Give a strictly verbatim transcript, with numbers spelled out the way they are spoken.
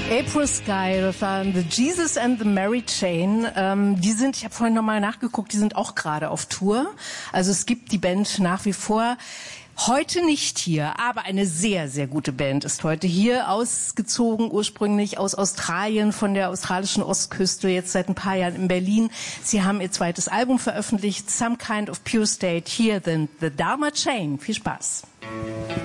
April Sky, das waren The Jesus and the Mary Chain. Ähm, die sind, ich habe vorhin nochmal nachgeguckt, die sind auch gerade auf Tour. Also es gibt die Band nach wie vor. Heute nicht hier, aber eine sehr, sehr gute Band ist heute hier, ausgezogen ursprünglich aus Australien, von der australischen Ostküste, jetzt seit ein paar Jahren in Berlin. Sie haben ihr zweites Album veröffentlicht, Some Kind of Pure State. Hier sind The Dharma Chain. Viel Spaß.